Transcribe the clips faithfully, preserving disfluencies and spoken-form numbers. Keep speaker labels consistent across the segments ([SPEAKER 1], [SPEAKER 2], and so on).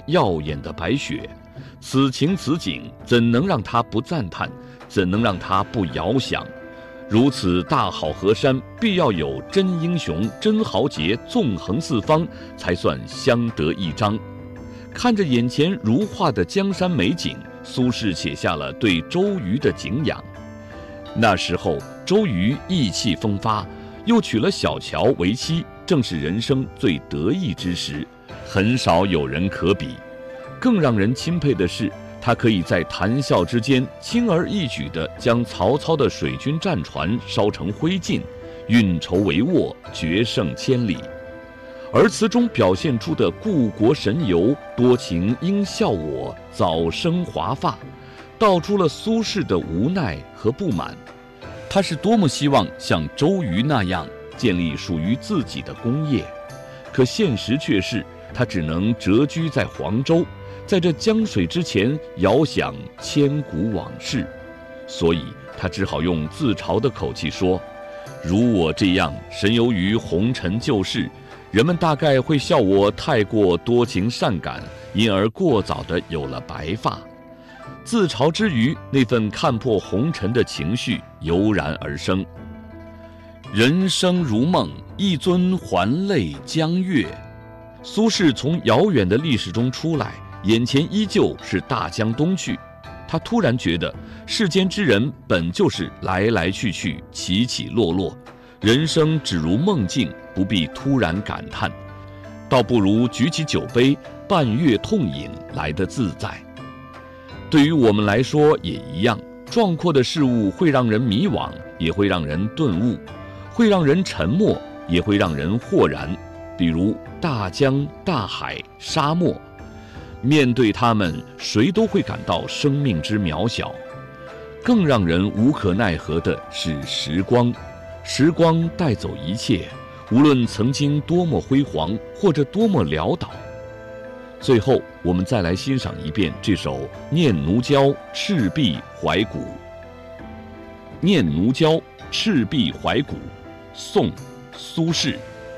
[SPEAKER 1] 耀眼的白雪。此情此景，怎能让他不赞叹？怎能让他不遥想？如此大好河山，必要有真英雄、真豪杰纵横四方，才算相得益彰。看着眼前如画的江山美景，苏轼写下了对周瑜的敬仰。那时候，周瑜意气风发，又娶了小乔为妻，正是人生最得意之时，很少有人可比。更让人钦佩的是，他可以在谈笑之间轻而易举地将曹操的水军战船烧成灰烬，运筹帷幄，决胜千里。而词中表现出的故国神游、多情应笑我、早生华发，道出了苏轼的无奈和不满。他是多么希望像周瑜那样建立属于自己的功业，可现实却是他只能谪居在黄州，在这江水之前遥想千古往事，所以他只好用自嘲的口气说：如我这样神游于红尘旧事，人们大概会笑我太过多情善感，因而过早地有了白发。自嘲之余，那份看破红尘的情绪油然而生。人生如梦，一尊还酹江月。苏轼从遥远的历史中出来，眼前依旧是大江东去。他突然觉得，世间之人本就是来来去去，起起落落，人生只如梦境，不必突然感叹，倒不如举起酒杯，半月痛饮来得自在。对于我们来说也一样，壮阔的事物会让人迷惘，也会让人顿悟，会让人沉默，也会让人豁然。比如大江、大海、沙漠，面对它们，谁都会感到生命之渺小。更让人无可奈何的是时光，时光带走一切，无论曾经多么辉煌，或者多么潦倒。最后，我们再来欣赏一遍这首《念奴娇·赤壁怀古》。《念奴娇·赤壁怀古》，宋·苏轼。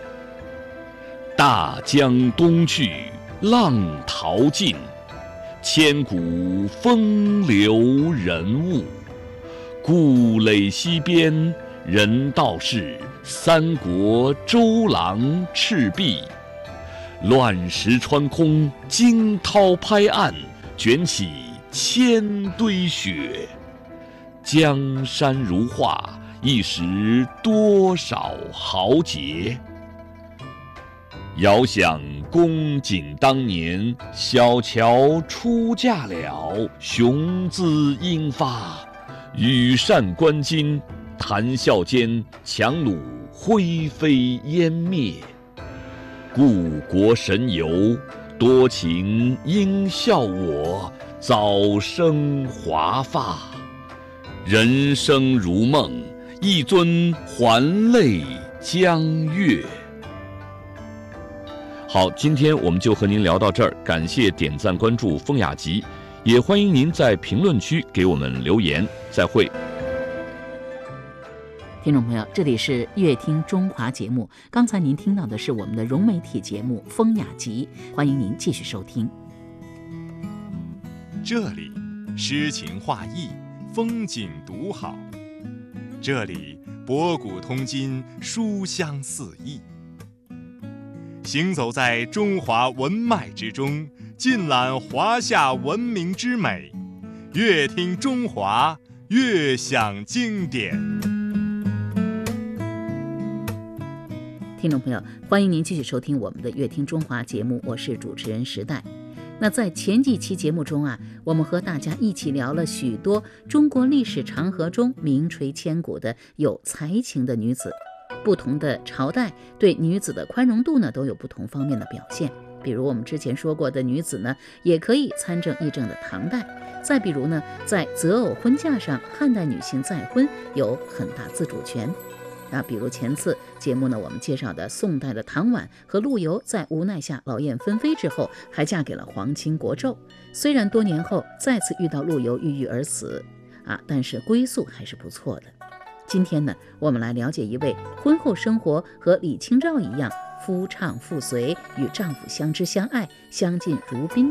[SPEAKER 1] 大江东去，浪淘尽，千古风流人物。故垒西边，人道是三国周郎赤壁。乱石穿空，惊涛拍岸，卷起千堆雪。江山如画，一时多少豪杰。遥想公瑾当年，小乔出嫁了，雄姿英发。羽扇纶巾，谈笑间，樯橹灰飞烟灭。故国神游，多情应笑我，早生华发。人生如梦，一尊还酹江月。好，今天我们就和您聊到这儿，感谢点赞关注风雅集，也欢迎您在评论区给我们留言，再会。
[SPEAKER 2] 听众朋友，这里是乐听中华节目，刚才您听到的是我们的融媒体节目风雅集，欢迎您继续收听。
[SPEAKER 3] 这里诗情画意，风景独好，这里博古通今，书香四溢。行走在中华文脉之中，尽览华夏文明之美，越听中华，越享经典。
[SPEAKER 2] 听众朋友，欢迎您继续收听我们的乐听中华节目，我是主持人时代。那在前几期节目中啊，我们和大家一起聊了许多中国历史长河中名垂千古的有才情的女子。不同的朝代对女子的宽容度呢，都有不同方面的表现。比如我们之前说过的女子呢，也可以参政议政的唐代。再比如呢，在择偶婚嫁上，汉代女性再婚有很大自主权。啊，比如前次节目呢，我们介绍的宋代的唐婉和陆游，在无奈下劳燕分飞之后，还嫁给了皇亲国胄。虽然多年后再次遇到陆游郁郁而死，啊，但是归宿还是不错的。今天呢，我们来了解一位婚后生活和李清照一样，夫唱妇随，与丈夫相知相爱，相敬如宾